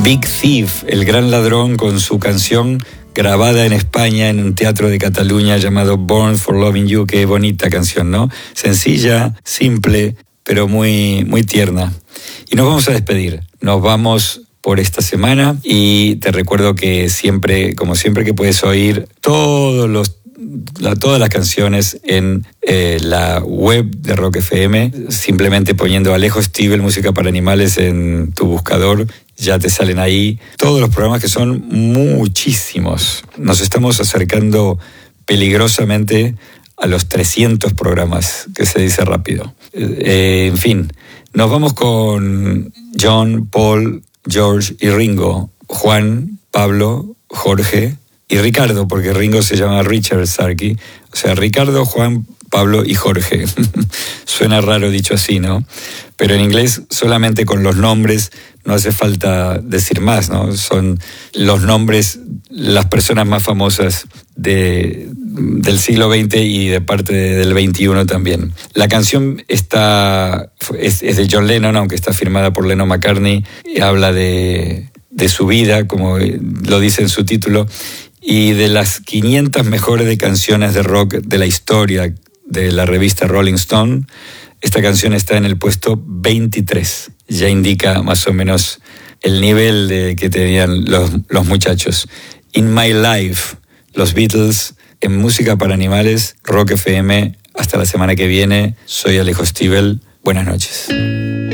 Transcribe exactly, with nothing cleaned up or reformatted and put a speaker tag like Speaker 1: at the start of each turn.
Speaker 1: Big Thief, el gran ladrón, con su canción grabada en España en un teatro de Cataluña llamado Born for Loving You. Qué bonita canción, ¿no? Sencilla, simple, pero muy, muy tierna. Y nos vamos a despedir. Nos vamos por esta semana y te recuerdo que siempre, como siempre, que puedes oír todos los La, todas las canciones en eh, la web de Rock F M, simplemente poniendo Alejo Stivel, música para animales, en tu buscador, ya te salen ahí todos los programas, que son muchísimos. Nos estamos acercando peligrosamente a los trescientos programas, que se dice rápido. Eh, en fin, nos vamos con John, Paul, George y Ringo, Juan, Pablo, Jorge y Ricardo, porque Ringo se llama Richard Starkey. O sea, Ricardo, Juan, Pablo y Jorge. Suena raro dicho así, ¿no? Pero en inglés, solamente con los nombres, no hace falta decir más, ¿no? Son los nombres, las personas más famosas de, del siglo veinte y de parte del veintiuno también. La canción está, es, es de John Lennon, aunque está firmada por Lennon McCartney, y habla de, de su vida, como lo dice en su título, y de las quinientas mejores de canciones de rock de la historia de la revista Rolling Stone. Esta canción está en el puesto veintitrés. Ya indica más o menos el nivel de que tenían los, los muchachos. In My Life, los Beatles, en Música para Animales, Rock F M. Hasta la semana que viene. Soy Alejo Stivel. Buenas noches.